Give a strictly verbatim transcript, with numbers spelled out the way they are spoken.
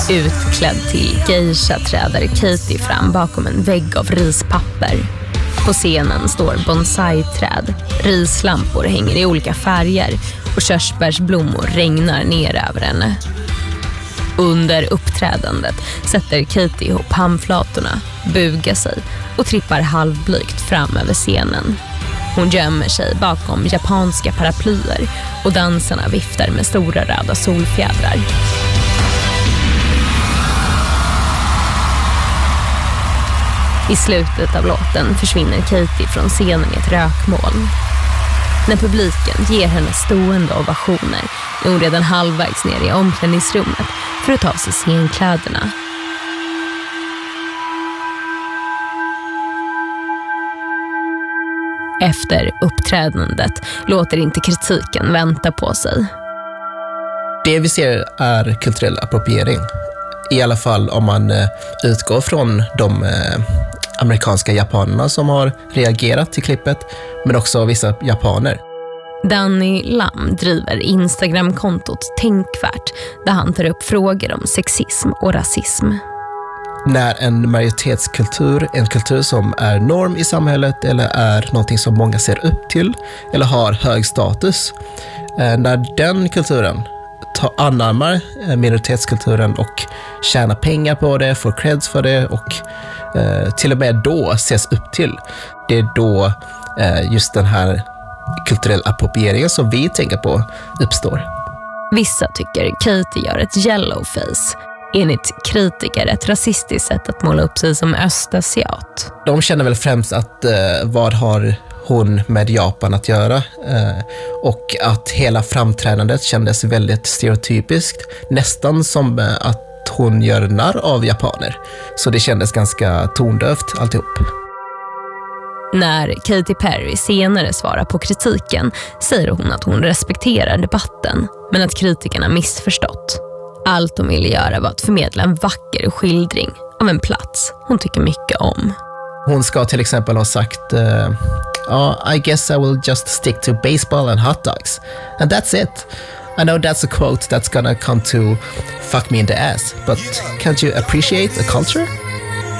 Utklädd till geisha träder Katie fram bakom en vägg av rispapper. På scenen står bonsai-träd, rislampor hänger i olika färger och körsbärsblommor regnar ner över henne. Under uppträdandet sätter Katie ihop handflatorna, bugar sig och trippar halvblygt fram över scenen. Hon gömmer sig bakom japanska paraplyer och dansarna viftar med stora röda solfjädrar. I slutet av låten försvinner Katie från scenen i ett rökmoln. När publiken ger henne stående ovationer är hon redan halvvägs ner i omklädningsrummet för att ta sig scenkläderna. Efter uppträdandet låter inte kritiken vänta på sig. Det vi ser är kulturell appropriering. I alla fall om man utgår från de eh, amerikanska japanerna som har reagerat till klippet, men också vissa japaner. Danny Lam driver Instagram-kontot Tänkvärt där han tar upp frågor om sexism och rasism. När en majoritetskultur, en kultur som är norm i samhället eller är någonting som många ser upp till eller har hög status, eh, när den kulturen tar anammar minoritetskulturen och tjänar pengar på det, får creds för det och eh, till och med då ses upp till. Det är då eh, just den här kulturell approprieringen som vi tänker på uppstår. Vissa tycker Katie gör ett yellowface. Enligt kritiker ett rasistiskt sätt att måla upp sig som östasiat. De känner väl främst att eh, vad har hon med Japan att göra eh, och att hela framträdandet kändes väldigt stereotypiskt, nästan som eh, att hon gör narr av japaner. Så det kändes ganska tondövt alltihop. När Katy Perry senare svarar på kritiken säger hon att hon respekterar debatten, men att kritikerna missförstått. Allt hon ville göra var att förmedla en vacker skildring av en plats hon tycker mycket om. Hon ska till exempel ha sagt uh, oh, I guess I will just stick to baseball and hot dogs. And that's it. I know that's a quote that's gonna come to fuck me in the ass, but can't you appreciate a culture?